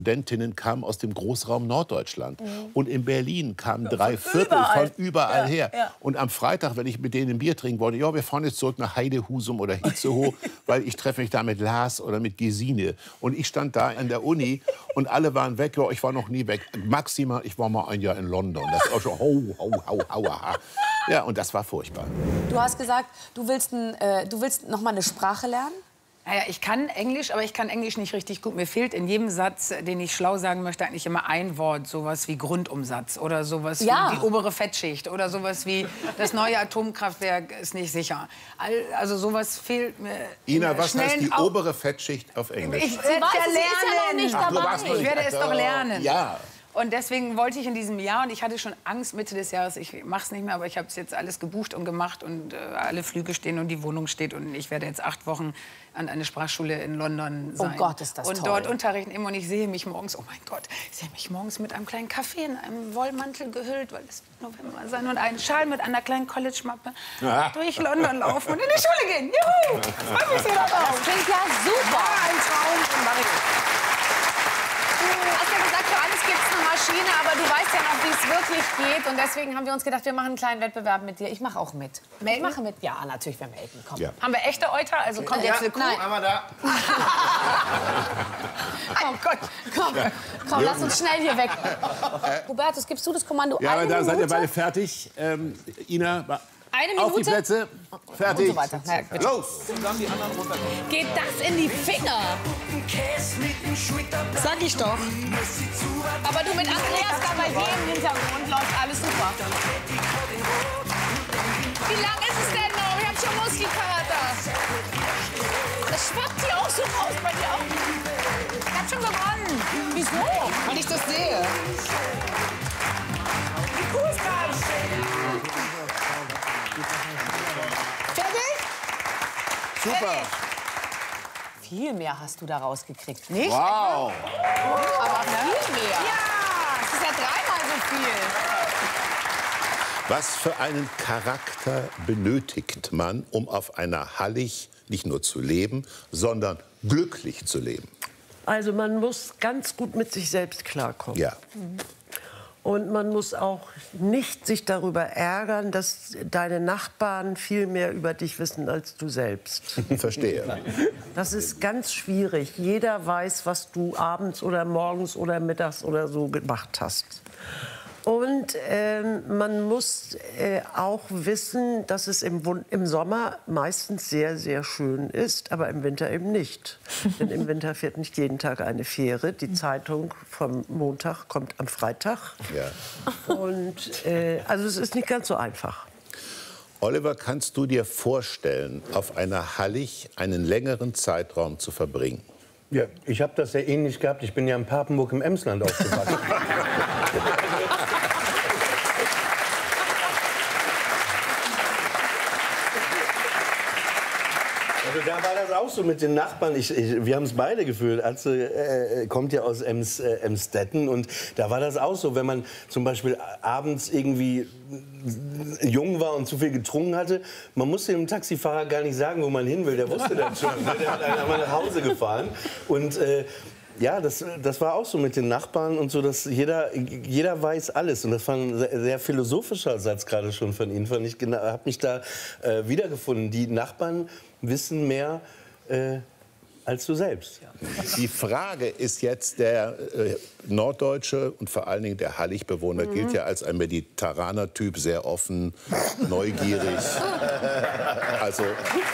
Studentinnen kamen aus dem Großraum Norddeutschland. Und in Berlin kamen 3/4 von überall her. Ja. Und am Freitag, wenn ich mit denen ein Bier trinken wollte, ja, wir fahren jetzt zurück nach Heidehusum oder Hitzehoe, weil ich treffe mich da mit Lars oder mit Gesine. Und ich stand da an der Uni und alle waren weg. Ja, ich war noch nie weg. Maximal, ich war mal ein Jahr in London. Das ist auch schon Ja, und das war furchtbar. Du hast gesagt, du willst noch mal eine Sprache lernen? Naja, ich kann Englisch, aber ich kann Englisch nicht richtig gut. Mir fehlt in jedem Satz, den ich schlau sagen möchte, eigentlich immer ein Wort. Sowas wie Grundumsatz oder sowas wie die obere Fettschicht oder sowas wie das neue Atomkraftwerk ist nicht sicher. Also sowas fehlt mir. Ina, was heißt die obere Fettschicht auf Englisch? Ich werde es ja lernen. Ich werde es doch lernen. Ja. Und deswegen wollte ich in diesem Jahr, und ich hatte schon Angst Mitte des Jahres, ich mache es nicht mehr, aber ich habe es jetzt alles gebucht und gemacht und alle Flüge stehen und die Wohnung steht und ich werde jetzt 8 Wochen an eine Sprachschule in London sein. Oh Gott, ist das und toll. dort unterrichten immer und ich sehe mich morgens, oh mein Gott, ich sehe mich morgens mit einem kleinen Kaffee in einem Wollmantel gehüllt, weil es November sein und einen Schal mit einer kleinen College-Mappe durch London laufen und in die Schule gehen. Juhu! Freue mich sehr darauf. Das klingt ja super. Ja, ein Traum von Mario. Du hast ja gesagt, für alles gibt es eine Maschine, aber du weißt ja noch, wie es wirklich geht. Und deswegen haben wir uns gedacht, wir machen einen kleinen Wettbewerb mit dir. Ich mache auch mit. Melken? Ich mache mit. Ja, natürlich, wir melken. Komm. Ja. Haben wir echte Euter? Also kommt jetzt eine Kuh? Nein. Haben wir da. Oh Gott. Komm, lass uns schnell hier weg. Hubertus, gibst du das Kommando? Ja, aber eine da seid ihr Minute? beide fertig. Ina, Eine Minute? auf die Plätze. Fertig. Und so weiter. Na, bitte. Los! Geht das in die Finger? Sag ich doch. Aber du mit Andreas da bei dir im Hintergrund läuft alles super. Wie lang ist es denn noch? Ich hab schon Muskelkater. Das schwappt hier auch so raus bei dir auch. Ich hab schon gewonnen. Wieso? Weil ich das sehe. Die Kuh ist dran. Fertig? Super. Viel mehr hast du da rausgekriegt. Nicht? Wow. Aber viel mehr. Ja, es ist ja 3-mal so viel. Was für einen Charakter benötigt man, um auf einer Hallig nicht nur zu leben, sondern glücklich zu leben? Also man muss ganz gut mit sich selbst klarkommen. Ja. Und man muss auch nicht sich darüber ärgern, dass deine Nachbarn viel mehr über dich wissen als du selbst. Verstehe. Das ist ganz schwierig. Jeder weiß, was du abends oder morgens oder mittags oder so gemacht hast. Und man muss auch wissen, dass es im Sommer meistens sehr, sehr schön ist, aber im Winter eben nicht. Denn im Winter fährt nicht jeden Tag eine Fähre. Die Zeitung vom Montag kommt am Freitag. Ja. Und also es ist nicht ganz so einfach. Oliver, kannst du dir vorstellen, auf einer Hallig einen längeren Zeitraum zu verbringen? Ja, ich habe das sehr ähnlich gehabt. Ich bin ja in Papenburg im Emsland aufgewachsen. Also da war das auch so mit den Nachbarn. Wir haben es beide gefühlt. Atze kommt ja aus Emstetten und da war das auch so, wenn man zum Beispiel abends irgendwie jung war und zu viel getrunken hatte, man musste dem Taxifahrer gar nicht sagen, wo man hin will. Der wusste das schon. Der hat einen einmal nach Hause gefahren und ja, das war auch so mit den Nachbarn und so, dass jeder weiß alles. Und das war ein sehr philosophischer Satz gerade schon von Ihnen. Ich habe mich da wiedergefunden. Die Nachbarn wissen mehr als du selbst. Die Frage ist jetzt, der Norddeutsche und vor allen Dingen der Halligbewohner gilt ja als ein mediterraner Typ, sehr offen, neugierig. Also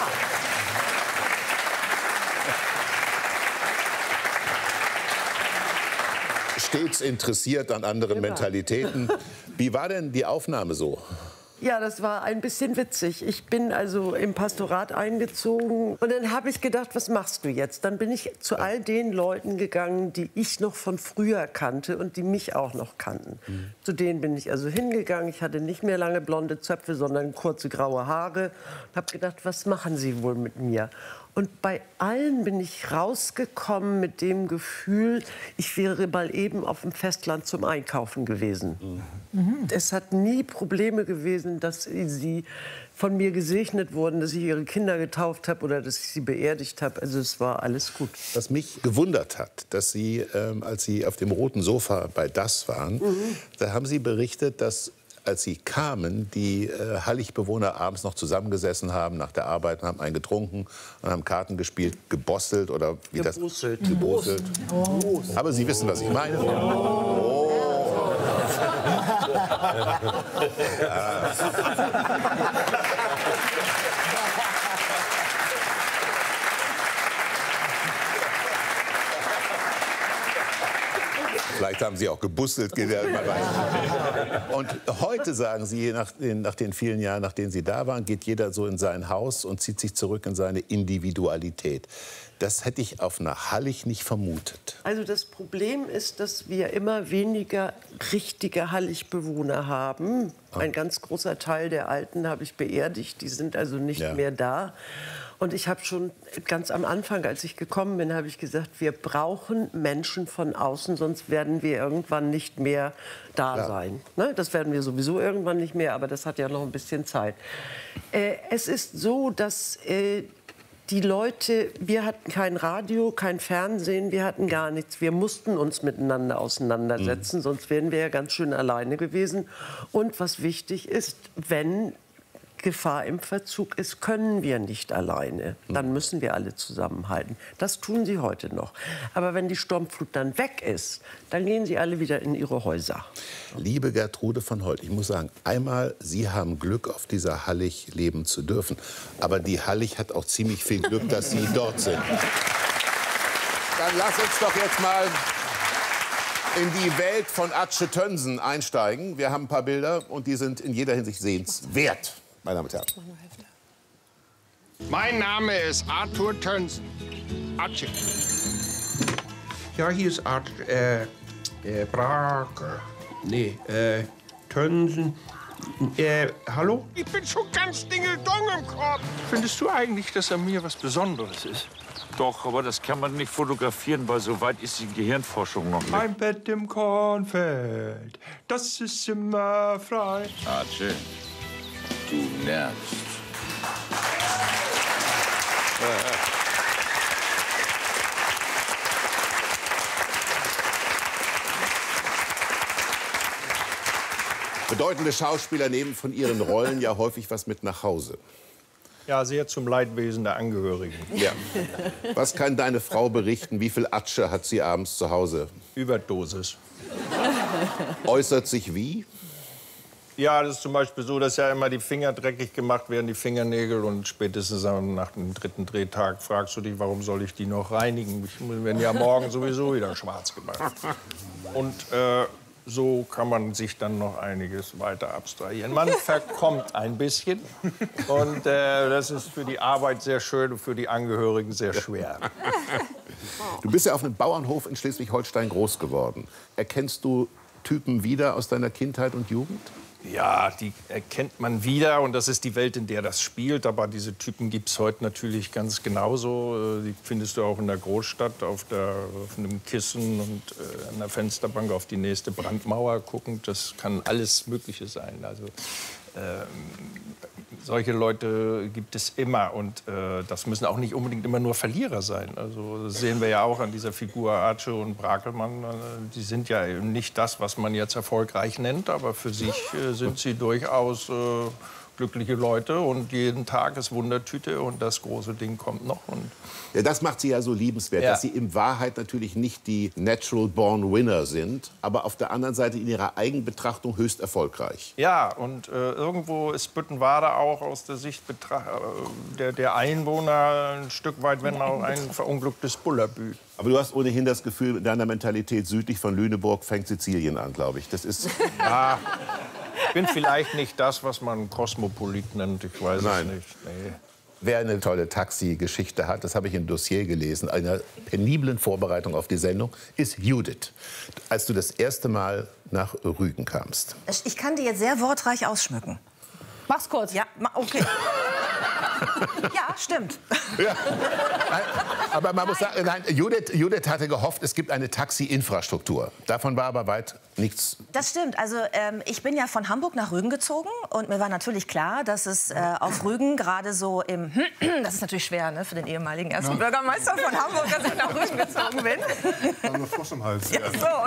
stets interessiert an anderen Mentalitäten. Wie war denn die Aufnahme so? Ja, das war ein bisschen witzig. Ich bin also im Pastorat eingezogen und dann habe ich gedacht, was machst du jetzt? Dann bin ich zu all den Leuten gegangen, die ich noch von früher kannte und die mich auch noch kannten. Zu denen bin ich also hingegangen. Ich hatte nicht mehr lange blonde Zöpfe, sondern kurze graue Haare. Und habe gedacht, was machen sie wohl mit mir? Und bei allen bin ich rausgekommen mit dem Gefühl, ich wäre mal eben auf dem Festland zum Einkaufen gewesen. Es hat nie Probleme gewesen, dass sie von mir gesegnet wurden, dass ich ihre Kinder getauft habe oder dass ich sie beerdigt habe. Also es war alles gut. Was mich gewundert hat, dass Sie, als Sie auf dem roten Sofa bei Das waren, da haben Sie berichtet, dass als Sie kamen, die Hallig-Bewohner abends noch zusammengesessen haben nach der Arbeit und haben einen getrunken und haben Karten gespielt, gebosselt oder wie Gebrusselt. das? Gebrusselt. Oh. Aber Sie wissen, was ich meine. Oh. Vielleicht haben Sie auch gebustelt. Und heute, sagen Sie, nach den vielen Jahren, nachdem Sie da waren, geht jeder so in sein Haus und zieht sich zurück in seine Individualität. Das hätte ich auf einer Hallig nicht vermutet. Also das Problem ist, dass wir immer weniger richtige Hallig-Bewohner haben. Ein ganz großer Teil der Alten habe ich beerdigt. Die sind also nicht mehr da. Und ich habe schon ganz am Anfang, als ich gekommen bin, habe ich gesagt, wir brauchen Menschen von außen, sonst werden wir irgendwann nicht mehr da sein. Ne? Das werden wir sowieso irgendwann nicht mehr, aber das hat ja noch ein bisschen Zeit. Es ist so, dass die Leute, wir hatten kein Radio, kein Fernsehen, wir hatten gar nichts. Wir mussten uns miteinander auseinandersetzen, sonst wären wir ja ganz schön alleine gewesen. Und was wichtig ist, wenn Gefahr im Verzug ist, können wir nicht alleine. Dann müssen wir alle zusammenhalten. Das tun sie heute noch. Aber wenn die Sturmflut dann weg ist, dann gehen sie alle wieder in ihre Häuser. Liebe Gertrude von Holt, ich muss sagen, einmal, Sie haben Glück, auf dieser Hallig leben zu dürfen. Aber die Hallig hat auch ziemlich viel Glück, dass Sie dort sind. Dann lass uns doch jetzt mal in die Welt von Atsche Tönsen einsteigen. Wir haben ein paar Bilder und die sind in jeder Hinsicht sehenswert. Meine Damen und Herren. Mein Name ist Arthur Tönsen. Atsche. Ja, hier ist Brake. Nee, Tönsen. Hallo? Ich bin schon ganz dingeldong im Kopf. Findest du eigentlich, dass er mir was Besonderes ist? Doch, aber das kann man nicht fotografieren, weil so weit ist die Gehirnforschung noch nicht. Ein Bett im Kornfeld, das ist immer frei. Atsche, du nervst. Bedeutende Schauspieler nehmen von ihren Rollen ja häufig was mit nach Hause. Ja, sehr zum Leidwesen der Angehörigen. Ja. Was kann deine Frau berichten? Wie viel Atsche hat sie abends zu Hause? Überdosis. Äußert sich wie? Ja, das ist zum Beispiel so, dass ja immer die Finger dreckig gemacht werden, die Fingernägel. Und spätestens nach dem 3. Drehtag fragst du dich, warum soll ich die noch reinigen? Die werden ja morgen sowieso wieder schwarz gemacht. Und so kann man sich dann noch einiges weiter abstrahieren. Man verkommt ein bisschen. Und das ist für die Arbeit sehr schön und für die Angehörigen sehr schwer. Du bist ja auf einem Bauernhof in Schleswig-Holstein groß geworden. Erkennst du Typen wieder aus deiner Kindheit und Jugend? Ja, die erkennt man wieder und das ist die Welt, in der das spielt. Aber diese Typen gibt es heute natürlich ganz genauso. Die findest du auch in der Großstadt, auf einem Kissen und an der Fensterbank auf die nächste Brandmauer guckend. Das kann alles Mögliche sein. Also solche Leute gibt es immer und das müssen auch nicht unbedingt immer nur Verlierer sein. Also das sehen wir ja auch an dieser Figur Atsche und Brakelmann. Die sind ja nicht das, was man jetzt erfolgreich nennt, aber für sich sind sie durchaus glückliche Leute und jeden Tag ist Wundertüte und das große Ding kommt noch. Und ja, das macht sie ja so liebenswert, dass sie in Wahrheit natürlich nicht die natural born winner sind, aber auf der anderen Seite in ihrer Eigenbetrachtung höchst erfolgreich. Ja, und irgendwo ist Büttenwade auch aus der Sicht der Einwohner ein Stück weit, wenn auch ein verunglücktes Bullerbü. Aber du hast ohnehin das Gefühl, mit deiner Mentalität südlich von Lüneburg fängt Sizilien an, glaube ich. Das ist ja, ich bin vielleicht nicht das, was man Kosmopolit nennt, ich weiß es nicht. Nee. Wer eine tolle Taxi-Geschichte hat, das habe ich im Dossier gelesen, einer peniblen Vorbereitung auf die Sendung, ist Judith. Als du das erste Mal nach Rügen kamst. Ich kann die jetzt sehr wortreich ausschmücken. Mach's kurz. Ja, okay. Ja, stimmt. Ja. Aber man muss sagen, nein, Judith hatte gehofft, es gibt eine Taxi-Infrastruktur. Davon war aber weit nichts. Das stimmt. Also ich bin ja von Hamburg nach Rügen gezogen und mir war natürlich klar, dass es auf Rügen gerade so im das ist natürlich schwer, ne, für den ehemaligen ersten Bürgermeister von Hamburg, dass ich nach Rügen gezogen bin. Also Frosch im Hals. Ja, so.